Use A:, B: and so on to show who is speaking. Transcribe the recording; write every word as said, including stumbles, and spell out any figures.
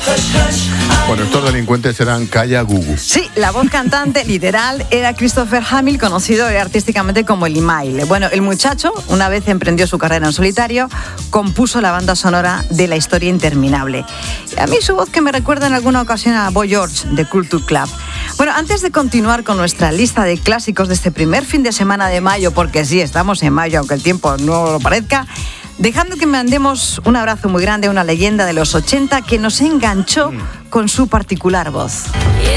A: Bueno, estos delincuentes eran Kaya Gugu.
B: Sí, la voz cantante literal era Christopher Hamill, conocido artísticamente como el Imaile. Bueno, el muchacho, una vez emprendió su carrera en solitario, compuso la banda sonora de La historia interminable. A mí su voz que me recuerda en alguna ocasión a Boy George de Culture Club. Bueno, antes de continuar con nuestra lista de clásicos de este primer fin de semana de mayo, porque sí, estamos en mayo, aunque el tiempo no lo parezca, dejando que mandemos un abrazo muy grande a una leyenda de los ochenta que nos enganchó con su particular voz.